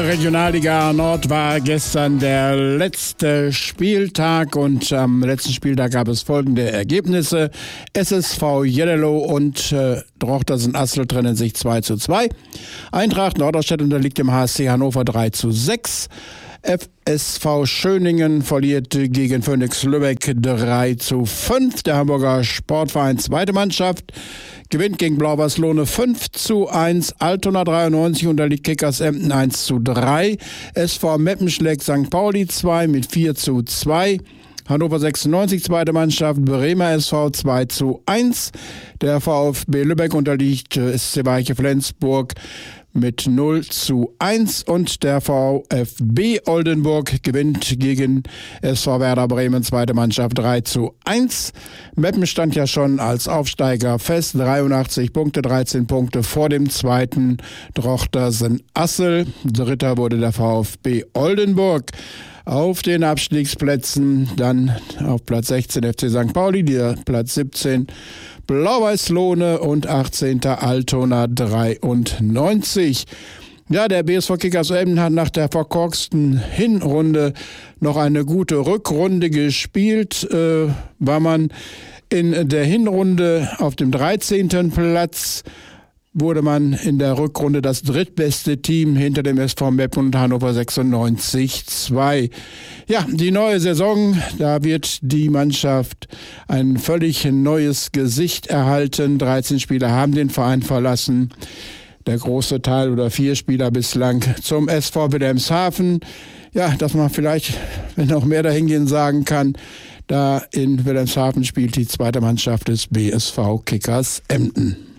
Regionalliga Nord war gestern der letzte Spieltag und am letzten Spieltag gab es folgende Ergebnisse. SSV Jeddelo und Drochtersen-Assel trennen sich 2:2. Eintracht Norderstedt unterliegt dem HSC Hannover 3:6. FSV Schöningen verliert gegen Phoenix Lübeck 3:5. Der Hamburger Sportverein zweite Mannschaft gewinnt gegen Blau-Weiß-Lohne 5:1. Altona 93 unterliegt Kickers Emden 1:3. SV Meppen schlägt St. Pauli 2 mit 4:2. Hannover 96, zweite Mannschaft, Bremer SV 2:1. Der VfB Lübeck unterliegt SC Weiche Flensburg mit 0:1 und der VfB Oldenburg gewinnt gegen SV Werder Bremen, zweite Mannschaft 3:1. Meppen stand ja schon als Aufsteiger fest, 83 Punkte, 13 Punkte vor dem zweiten Drochtersen-Assel. Dritter wurde der VfB Oldenburg. Auf den Abstiegsplätzen dann auf Platz 16 FC St. Pauli, Platz 17 Blau-Weiß-Lohne und 18. Altona 93. Ja, der BSV Kickers Emden hat nach der verkorksten Hinrunde noch eine gute Rückrunde gespielt. War man in der Hinrunde auf dem 13. Platz, wurde man in der Rückrunde das drittbeste Team hinter dem SV Meppen und Hannover 96 2. Ja, die neue Saison, da wird die Mannschaft ein völlig neues Gesicht erhalten. 13 Spieler haben den Verein verlassen. Der große Teil oder 4 Spieler bislang zum SV Wilhelmshaven. Ja, dass man vielleicht, wenn noch mehr dahin gehen, sagen kann, da in Wilhelmshaven spielt die zweite Mannschaft des BSV Kickers Emden.